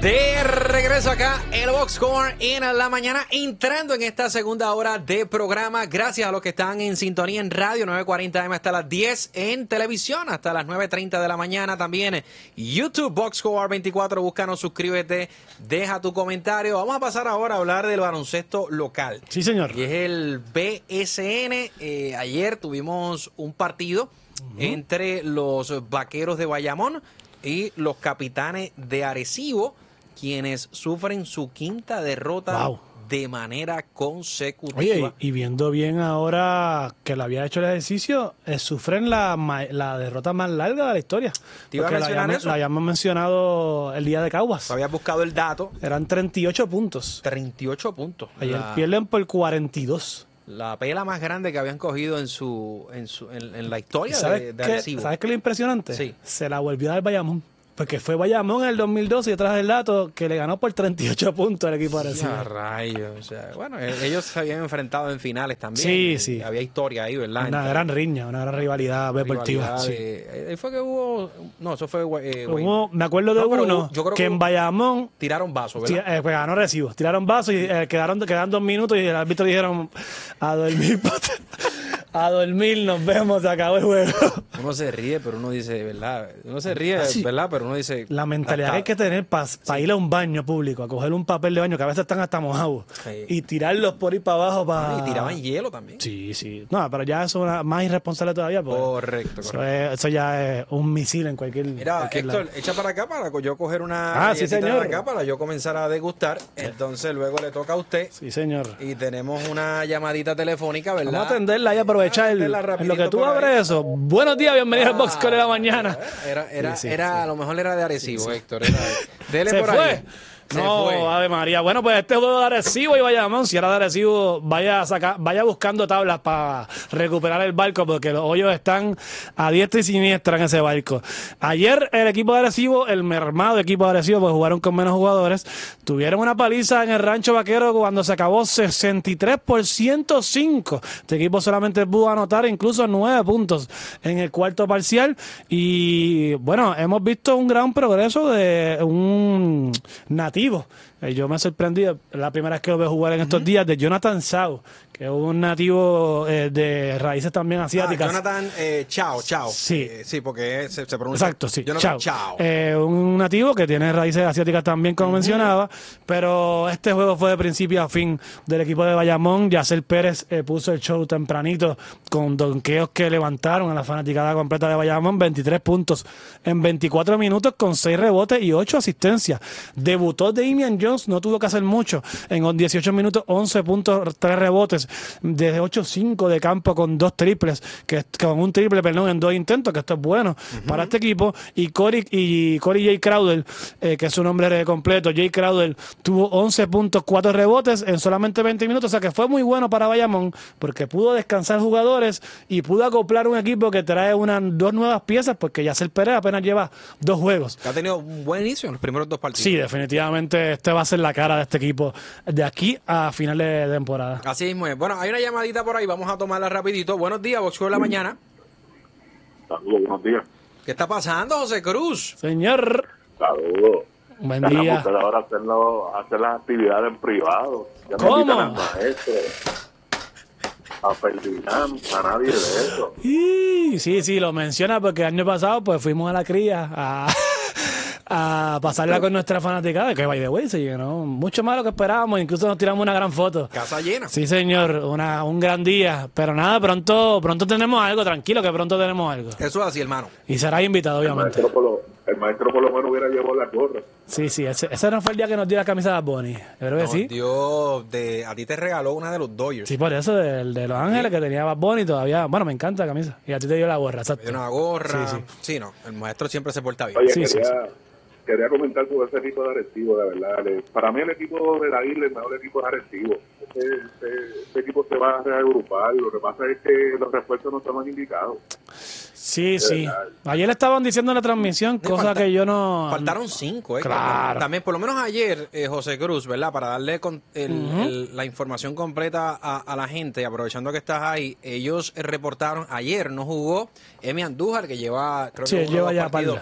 De regreso acá, el Box Score en la mañana, entrando en esta segunda hora de programa. Gracias a los que están en sintonía en radio, 9:40 AM hasta las 10, en televisión hasta las 9:30 de la mañana. También YouTube, Box Score 24, búscanos, suscríbete, deja tu comentario. Vamos a pasar ahora a hablar del baloncesto local. Sí, señor. Y es el BSN. Ayer tuvimos un partido entre los Vaqueros de Bayamón y los Capitanes de Arecibo, quienes sufren su quinta derrota de manera consecutiva. Oye, y viendo bien ahora que le había hecho el ejercicio, sufren la derrota más larga de la historia. ¿Te iba a mencionar eso? La habíamos mencionado el día de Caguas. Habías buscado el dato. Eran 38 puntos. 38 puntos. Ayer pierden por 42. La pela más grande que habían cogido en la historia de Arecibo. ¿Sabes qué es lo impresionante? Sí. Se la volvió a dar Bayamón. Porque fue Bayamón en el 2012 y detrás del dato que le ganó por 38 puntos al equipo de Arecibo. Rayos. O sea, bueno, ellos se habían enfrentado en finales también. Sí, sí. Había historia ahí, ¿verdad? Una gran riña, una gran rivalidad deportiva. Sí. Fue que hubo... No, eso fue... me acuerdo de uno yo creo que en Bayamón... Tiraron vasos, ¿verdad? Pues ganó Arecibo. Tiraron vasos y quedaron 2 minutos y el árbitro dijeron a dormir, a dormir, nos vemos, se acabó el juego. Uno se ríe, pero uno dice, ¿verdad? Uno se ríe, ¿verdad? Pero uno dice... La mentalidad que hay que tener para ir a un baño público, a coger un papel de baño que a veces están hasta mojados, y tirarlos por ir para abajo. Y tiraban hielo también. Sí. No, pero ya eso es más irresponsable todavía. Correcto. Eso ya es un misil en cualquier... Mira, Héctor, lado. echa para acá para yo coger una sí, señor. para acá para yo comenzar a degustar. Entonces luego le toca a usted. Sí, señor. Y tenemos una llamadita telefónica, ¿verdad? Vamos a atenderla y aprovechar en lo que tú abres eso. Buenos días, bienvenido al Box Score de la mañana. A lo mejor era de Arecibo, Héctor. Dele se por fue. ahí. No, Ave María. Bueno, pues este juego de Arecibo y Bayamón, si era de Arecibo, vaya buscando tablas para recuperar el barco, porque los hoyos están a diestra y siniestra en ese barco. Ayer el equipo de Arecibo, el mermado equipo de Arecibo, pues jugaron con menos jugadores, tuvieron una paliza en el Rancho Vaquero cuando se acabó 63-105. Este equipo solamente pudo anotar incluso 9 puntos en el cuarto parcial y bueno, hemos visto un gran progreso de un nativo. Yo me sorprendí, la primera vez que lo veo jugar en estos días, de Jonathan Sau, que es un nativo de raíces también asiáticas. Jonathan Chao. Sí. Sí, porque se pronuncia. Exacto, sí. Jonathan Chao. Un nativo que tiene raíces asiáticas también, como mencionaba, pero este juego fue de principio a fin del equipo de Bayamón. Yacel Pérez puso el show tempranito con donqueos que levantaron a la fanaticada completa de Bayamón. 23 puntos en 24 minutos con 6 rebotes y 8 asistencias. Debutó Damian Jones, no tuvo que hacer mucho. En 18 minutos, 11 puntos, 3 rebotes, de 8-5 de campo con 2 triples, con un triple, en 2 intentos, que esto es bueno para este equipo. Y Corey J. Crowder, que es su nombre completo, J. Crowder, tuvo 11 puntos, 4 rebotes en solamente 20 minutos, o sea que fue muy bueno para Bayamón, porque pudo descansar jugadores y pudo acoplar un equipo que trae 2 nuevas piezas, porque Yacel Pérez apenas lleva 2 juegos. Ha tenido un buen inicio en los primeros 2 partidos. Sí, definitivamente este va a ser la cara de este equipo de aquí a final de temporada. Así mismo es. Bueno, hay una llamadita por ahí, vamos a tomarla rapidito. Buenos días, Box Score de la mañana. Saludos, buenos días. ¿Qué está pasando, José Cruz? Señor. Saludos. Buen día. Ahora hacer las actividades en privado. Ya ¿Cómo? No al maestro, a Ferdinand, a nadie de eso. Sí, lo menciona porque el año pasado pues fuimos a la cría a pasarla con nuestra fanaticada, que by the way se llenó mucho más de lo que esperábamos, incluso nos tiramos una gran foto. Casa llena. Sí, señor, un gran día, pero nada, pronto tenemos algo, tranquilo que pronto tenemos algo. Eso es así, hermano. Y será invitado, obviamente. El maestro por lo menos hubiera llevado la gorra. Sí, ese no fue el día que nos dio la camisa de Bad Bunny. Creo que sí. A ti te regaló una de los Dodgers. Sí, por eso, de Los Ángeles, que tenía Bad Bunny todavía. Bueno, me encanta la camisa. Y a ti te dio la gorra, exacto. Me dio una gorra. Sí. Sí, no, el maestro siempre se porta bien. Oye, Sí. quería comentar sobre ese equipo de Arecibo, de verdad. Para mí el equipo de la isla, el mejor equipo es Arecibo. Este equipo se va a reagrupar. Lo que pasa es que los refuerzos no estaban indicados. Sí. Ayer estaban diciendo en la transmisión, cosa que yo no... Faltaron 5, Claro. También, por lo menos ayer, José Cruz, ¿verdad? Para darle la información completa a la gente, aprovechando que estás ahí, ellos reportaron, ayer no jugó Emi Andújar, que lleva, creo que lleva ya partidos par, sí.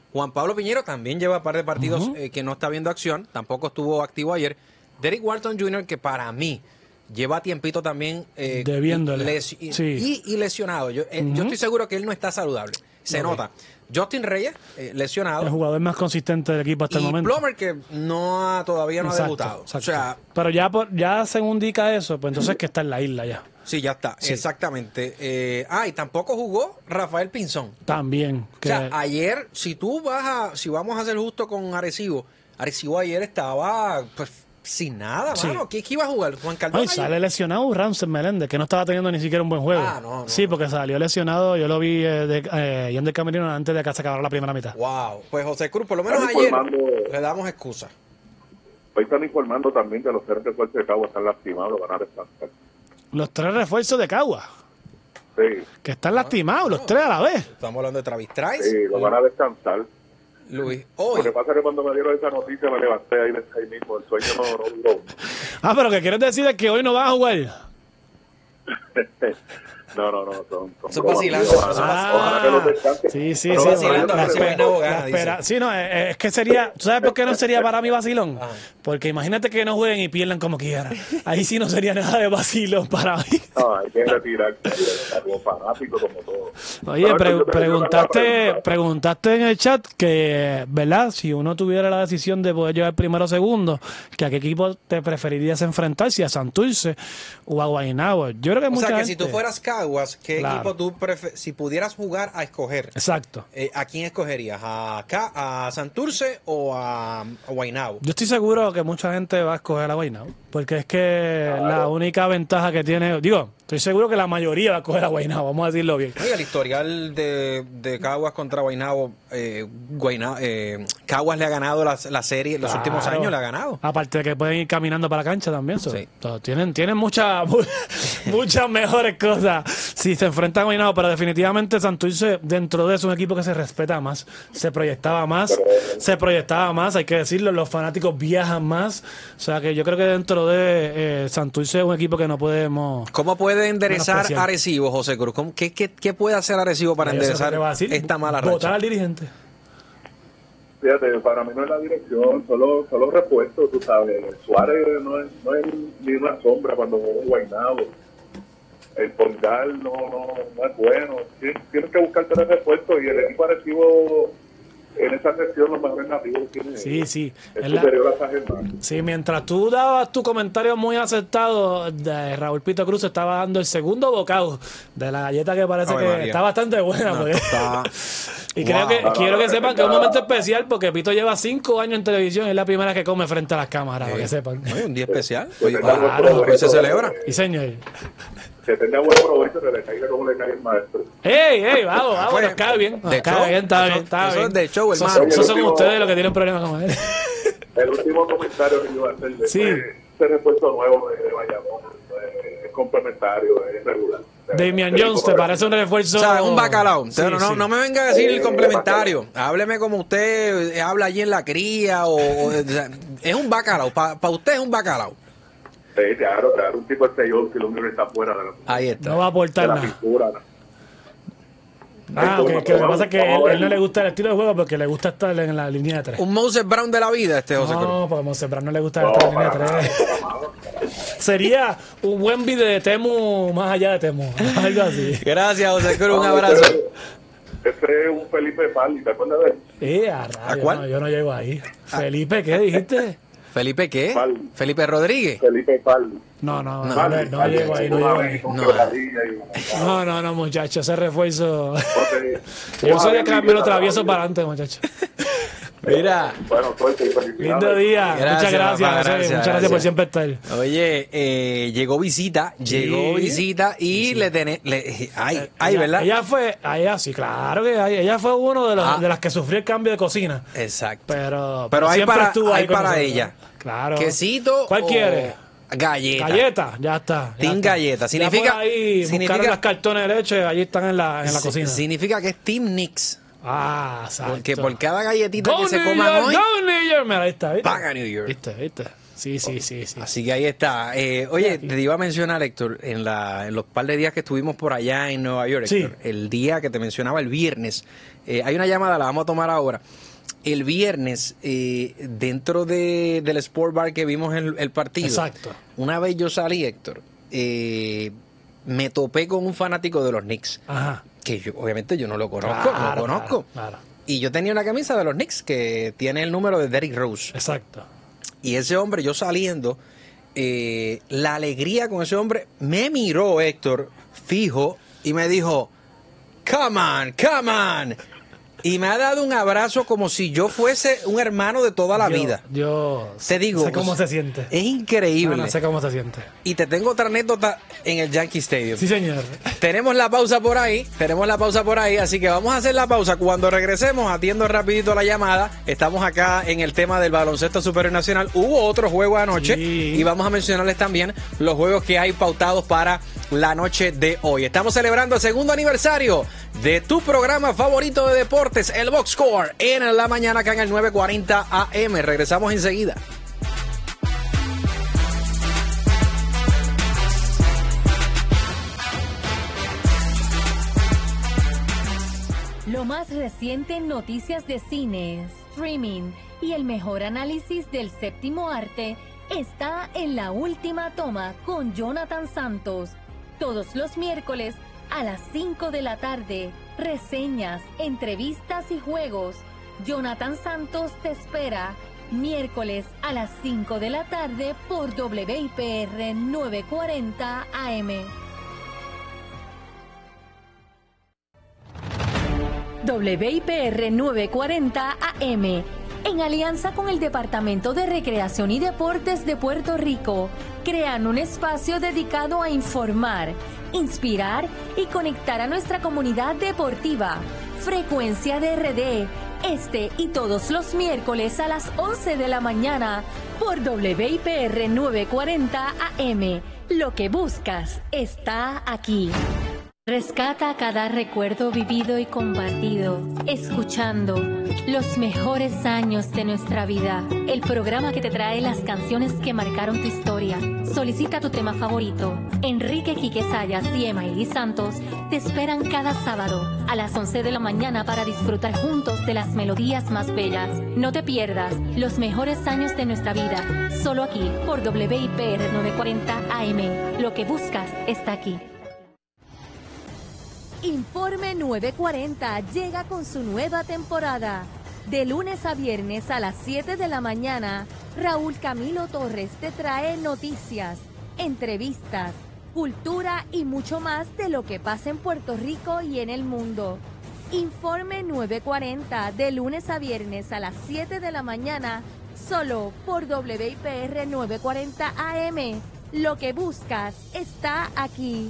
Juan Pablo Piñero también lleva un par de partidos que no está viendo acción, tampoco estuvo activo ayer. Derek Walton Jr., que para mí lleva tiempito también debiéndole. Y lesionado. Yo estoy seguro que él no está saludable. Se nota. Justin Reyes, lesionado. El jugador más consistente del equipo hasta el momento. Y Plomer, que todavía no ha debutado. Exacto. O sea, pero ya según indica eso, pues entonces que está en la isla ya. Sí, ya está, exactamente. Y tampoco jugó Rafael Pinzón. También. O sea, ayer, si vamos a ser justo con Arecibo ayer estaba pues sin nada, mano. ¿Qué iba a jugar? Juan Cardona. Ay, sale lesionado Ramses Meléndez, que no estaba teniendo ni siquiera un buen juego. No. Sí, porque salió lesionado, yo lo vi yendo el camerino antes de que se acabara la primera mitad. Wow, pues José Cruz, por lo menos ayer le damos excusa. Hoy están informando también que los 3 refuerzos de Cagua están lastimados, lo van a descansar. Los 3 refuerzos de Cagua. Sí. Que están lastimados, los 3 a la vez. Estamos hablando de Travis Trice. Sí, lo van a descansar. Luis, Lo que pasa es que cuando me dieron esa noticia me levanté ahí mismo, el sueño no duró. Pero que quieres decir es que hoy no vas a jugar. No, son vacilando. Ojalá que los descansen. Sí. Es que sería, ¿tú sabes por qué no sería para mí vacilón? Porque imagínate que no jueguen y pierdan como quieran. Ahí sí no sería nada de vacilón para mí. No, hay que retirarse como fanático, como todo. Oye, preguntaste en el chat que, ¿verdad? Si uno tuviera la decisión de poder llevar primero o segundo, que a qué equipo te preferirías enfrentar, si a Santurce o a Guaynabo. Yo creo que mucha gente... si tú fueras Caguas, ¿qué equipo tú si pudieras jugar a escoger? Exacto. ¿A quién escogerías? ¿A Santurce o a Guaynabo? Yo estoy seguro que mucha gente va a escoger a Guaynabo, porque es que la única ventaja que tiene, estoy seguro que la mayoría va a escoger a Guaynabo, vamos a decirlo bien. Oye, el historial de Caguas contra Guaynabo, Caguas le ha ganado la serie, los últimos años le ha ganado. Aparte de que pueden ir caminando para la cancha también. Sí. Tienen muchas mejores cosas si se enfrentan a Guaynabo, pero definitivamente Santurce dentro de eso es un equipo que se respeta más, se proyectaba más, hay que decirlo, los fanáticos viajan más, o sea que yo creo que dentro de Santurce es un equipo que no podemos... ¿Cómo puede enderezar Arecibo, José Cruz? ¿Qué puede hacer Arecibo para enderezar esta mala racha? Votar al dirigente. Fíjate, para mí no es la dirección, solo repuestos, tú sabes. Suárez no es ni una sombra cuando juega en Guaynabo. El Pongal no es bueno. Tienes que buscar 3 repuestos y el equipo Arecibo en esa sección los mejores nativos tiene. Sí. Es superior a San Germán. Sí, mientras tú dabas tu comentario muy acertado, de Raúl Pito Cruz estaba dando el segundo bocado de la galleta que parece que está bastante buena. Y quiero que sepan que es un momento especial porque Pito lleva 5 años en televisión y es la primera que come frente a las cámaras, para que sepan. Un día especial. Hoy se celebra. Y señor. Que tenga buen provecho, que le caiga como le cae el maestro. ¡Ey, vamos! Nos cae bien. Está bien. Eso es de show, hermano. Esos son ustedes los que tienen problemas con él. El último comentario que iba a hacer de ese refuerzo nuevo de Bayamón es complementario, es regular. Damian Jones, ¿te parece un refuerzo? O sea, un bacalao. No me venga a decir el complementario. Hábleme como usted habla allí en la cría. Es un bacalao. Para usted es un bacalao. Sí, claro, un tipo de 6'11", que lo único que está fuera de la, ahí está. No va a aportar nada. Pintura, que lo que pasa es que él no le gusta el estilo de juego porque le gusta estar en la línea de 3. Un Moses Brown de la vida José Cruz. No, porque Moses Brown no le gusta estar en la línea de 3. Sería un buen video de Temu más allá de Temu, algo así. Gracias, José Cruz, un abrazo. Ese es un Felipe Pali, ¿te acuerdas de él? ¿A cuál? No, yo no llego ahí. Felipe, ¿qué dijiste? ¿Felipe qué? Paldi. ¿Felipe Rodríguez? Felipe Paldi. No llego ahí. No, muchachos, ese refuerzo. Yo soy de Carmelo Travieso para adelante, muchachos. Mira. Bueno, suerte. Lindo día. Muchas gracias. Muchas gracias por siempre estar. Oye, llegó visita y ¿verdad? Sí, claro que ella fue uno de las que sufrió el cambio de cocina. Exacto. Pero hay siempre para ella. Claro. ¿Quesito? ¿Cuál quiere? Galleta, ya está. Team Galleta. Significa buscaron las cartones de leche, allí están en la cocina. Significa que es Team Nix. Exacto. Porque por cada galletita que se coman hoy, New York, mira, ahí está, ¿viste? paga New York. ¿Viste? Sí. Así que ahí está. Oye, te iba a mencionar, Héctor, en los par de días que estuvimos por allá en Nueva York, Héctor, el día que te mencionaba, el viernes, hay una llamada, la vamos a tomar ahora. el viernes, dentro del Sport Bar que vimos el partido, Exacto. una vez yo salí, Héctor, me topé con un fanático de los Knicks, Ajá. que obviamente yo no lo conozco, no lo conozco. Claro. Y yo tenía una camisa de los Knicks que tiene el número de Derrick Rose. Exacto. Y ese hombre, yo saliendo, la alegría con ese hombre, me miró, Héctor, fijo, y me dijo, come on, come on. Y me ha dado un abrazo como si yo fuese un hermano de toda la vida. Yo Te digo, sé cómo se siente. Es increíble. No sé cómo se siente. Y te tengo otra anécdota en el Yankee Stadium. Sí, señor. Tenemos la pausa por ahí, así que vamos a hacer la pausa. Cuando regresemos, atiendo rapidito la llamada. Estamos acá en el tema del baloncesto superior nacional. Hubo otro juego anoche y vamos a mencionarles también los juegos que hay pautados para la noche de hoy. Estamos celebrando el segundo aniversario de tu programa favorito de deportes, el Box Score, en la mañana acá en el 940 AM. Regresamos enseguida. Lo más reciente en noticias de cine, streaming y el mejor análisis del séptimo arte está en La Última Toma con Jonathan Santos. Todos los miércoles a las 5 de la tarde, reseñas, entrevistas y juegos. Jonathan Santos te espera miércoles a las 5 de la tarde por WIPR 940 AM. WIPR 940 AM, en alianza con el Departamento de Recreación y Deportes de Puerto Rico, crean un espacio dedicado a informar, inspirar y conectar a nuestra comunidad deportiva. Frecuencia de RD, este y todos los miércoles a las 11 de la mañana por WIPR 940 AM. Lo que buscas está aquí. Rescata cada recuerdo vivido y compartido, escuchando los mejores años de nuestra vida. El programa que te trae las canciones que marcaron tu historia. Solicita tu tema favorito. Enrique Quique Sayas y Emaili Santos te esperan cada sábado a las 11 de la mañana para disfrutar juntos de las melodías más bellas. No te pierdas los mejores años de nuestra vida, solo aquí por WIPR 940 AM. Lo que buscas está aquí. Informe 940 llega con su nueva temporada. De lunes a viernes a las 7 de la mañana, Raúl Camilo Torres te trae noticias, entrevistas, cultura y mucho más de lo que pasa en Puerto Rico y en el mundo. Informe 940 de lunes a viernes a las 7 de la mañana, solo por WIPR 940 AM. Lo que buscas está aquí.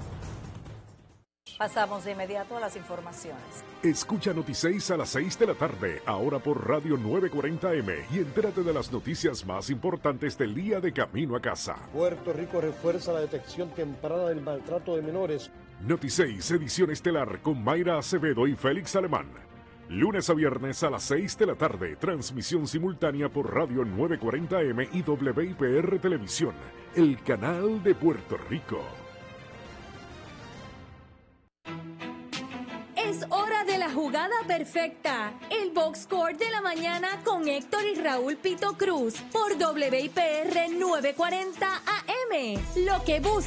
Pasamos de inmediato a las informaciones. Escucha Noti6 a las 6 de la tarde, ahora por Radio 940M, y entérate de las noticias más importantes del día de camino a casa. Puerto Rico refuerza la detección temprana del maltrato de menores. Noti6, edición estelar con Mayra Acevedo y Félix Alemán. Lunes a viernes a las 6 de la tarde, transmisión simultánea por Radio 940M y WIPR Televisión, el canal de Puerto Rico. Es hora de la jugada perfecta. El Box Score de la mañana con Héctor y Raúl Pito Cruz por WIPR 940 AM. Lo que busca